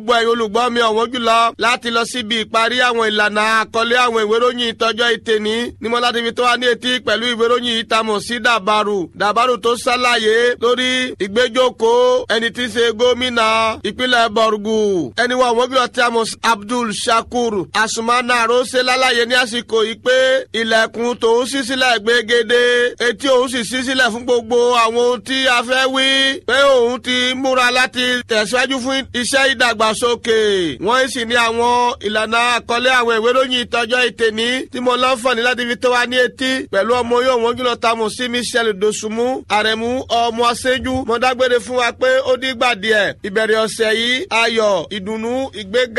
gbogbo ẹ̀yin olùgbọ́ mi ọ̀wọ́n jùlọ láti lọ síbi ìparí àwọn ìlànà àkọlé àwọn ìwé ìròyìn ìtọ́jọ́ ìtẹ̀ní ní mo láti fi tó wa ní etí pẹ̀lú ìwé ìròyìn ìtamọ̀ sí dàbàrù tó ṣàlàyé lórí ìgbẹ́jọ́kòó ẹni tí í ṣe gómìnà ìpínlẹ̀ Borgu ẹni wa ọ̀wọ́n jùlọ tí a mọ̀ Abdul Shakur Asumana Rose lálàyé ní àsìkò yìí pé ilẹ̀kùn tòun ṣí sílẹ̀ gbégede etí òun sì ṣí sílẹ̀ fún gbogbo àwọn ohun tí a fẹ́ wí pé òun ti múra láti tẹ̀síwájú fún iṣẹ́ ìdàgbàsókè wọ́n sì ní àwọn ìlànà àkọlé àwọn ìwé ìròyìn ìtọ́jọ́ ìtẹ̀ní tí mo lọ́nfọ̀ní láti fi tó wa ní etí pẹ̀lú ọmọ yóò wọ́n jùlọ tamọ̀ sí Michel Dosunmu Àrẹ̀mú ọmọ aṣẹ́jú mo dágbére fún wa pé ó dìgbà díẹ̀ ìbẹ̀rẹ̀ ọ̀sẹ̀ yìí ayọ̀ ìdùnnú ìgbéga